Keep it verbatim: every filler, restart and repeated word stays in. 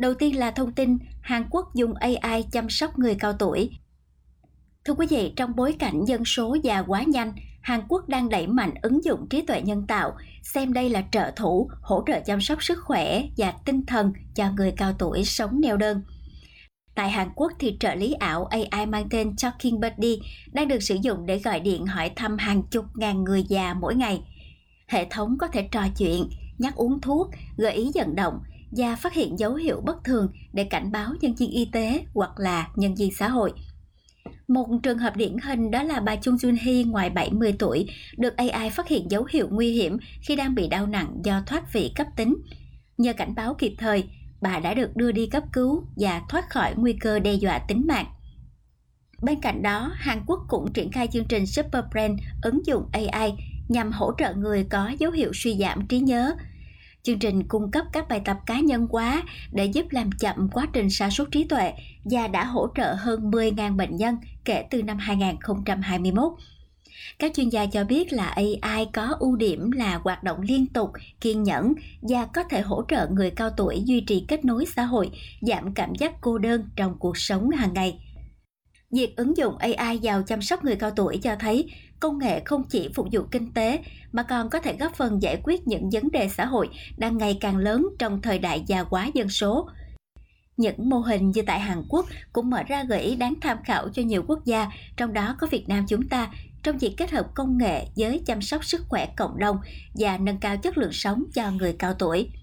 Đầu tiên là thông tin Hàn Quốc dùng a i chăm sóc người cao tuổi. Thưa quý vị, trong bối cảnh dân số già quá nhanh, Hàn Quốc đang đẩy mạnh ứng dụng trí tuệ nhân tạo, xem đây là trợ thủ hỗ trợ chăm sóc sức khỏe và tinh thần cho người cao tuổi sống neo đơn. Tại Hàn Quốc thì trợ lý ảo a i mang tên Talking Buddy đang được sử dụng để gọi điện hỏi thăm hàng chục ngàn người già mỗi ngày. Hệ thống có thể trò chuyện, nhắc uống thuốc, gợi ý vận động và phát hiện dấu hiệu bất thường để cảnh báo nhân viên y tế hoặc là nhân viên xã hội. Một trường hợp điển hình đó là bà Chung Jun Hee ngoài bảy mươi tuổi, được a i phát hiện dấu hiệu nguy hiểm khi đang bị đau nặng do thoát vị cấp tính. Nhờ cảnh báo kịp thời, bà đã được đưa đi cấp cứu và thoát khỏi nguy cơ đe dọa tính mạng. Bên cạnh đó, Hàn Quốc cũng triển khai chương trình Super Brain ứng dụng a i nhằm hỗ trợ người có dấu hiệu suy giảm trí nhớ. Chương trình cung cấp các bài tập cá nhân hóa để giúp làm chậm quá trình sa sút trí tuệ và đã hỗ trợ hơn mười nghìn bệnh nhân kể từ năm hai nghìn không trăm hai mươi mốt. Các chuyên gia cho biết là a i có ưu điểm là hoạt động liên tục, kiên nhẫn và có thể hỗ trợ người cao tuổi duy trì kết nối xã hội, giảm cảm giác cô đơn trong cuộc sống hàng ngày. Việc ứng dụng a i vào chăm sóc người cao tuổi cho thấy công nghệ không chỉ phục vụ kinh tế mà còn có thể góp phần giải quyết những vấn đề xã hội đang ngày càng lớn trong thời đại già hóa dân số. Những mô hình như tại Hàn Quốc cũng mở ra gợi ý đáng tham khảo cho nhiều quốc gia, trong đó có Việt Nam chúng ta, trong việc kết hợp công nghệ với chăm sóc sức khỏe cộng đồng và nâng cao chất lượng sống cho người cao tuổi.